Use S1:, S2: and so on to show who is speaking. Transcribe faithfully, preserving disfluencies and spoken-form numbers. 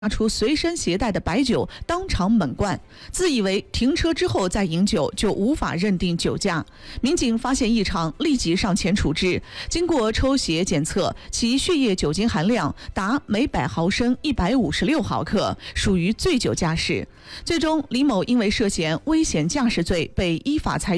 S1: 拿出随身携带的白酒，当场猛灌，自以为停车之后再饮酒就无法认定酒驾。民警发现异常，立即上前处置。经过抽血检测，其血液酒精含量达每百毫升一百五十六毫克，属于醉酒驾驶。最终，李某因为涉嫌危险驾驶罪被依法裁